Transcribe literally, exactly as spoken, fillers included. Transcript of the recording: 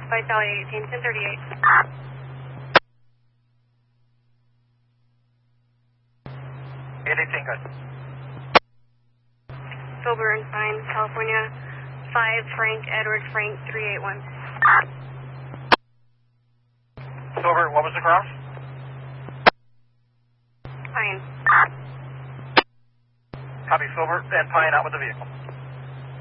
by Sally eighteen, ten thirty-eight. eight eighteen, good. Silver and Pine, California, five Frank, Edward Frank, three eight one. Silver, what was the cross? Pine. Copy, Silver and Pine out with the vehicle.